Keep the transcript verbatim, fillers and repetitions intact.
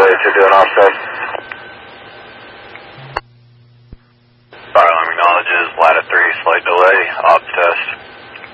delay if you're doing offset. Fire alarm acknowledges ladder three, slight delay, ops test.